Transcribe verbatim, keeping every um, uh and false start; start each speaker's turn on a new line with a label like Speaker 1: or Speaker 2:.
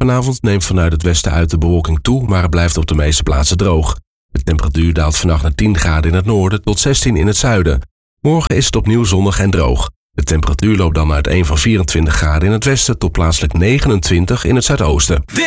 Speaker 1: Vanavond neemt vanuit het westen uit de bewolking toe, maar het blijft op de meeste plaatsen droog. De temperatuur daalt vannacht naar tien graden in het noorden tot zestien in het zuiden. Morgen is het opnieuw zonnig en droog. De temperatuur loopt dan uiteen van vierentwintig graden in het westen tot plaatselijk negenentwintig in het zuidoosten.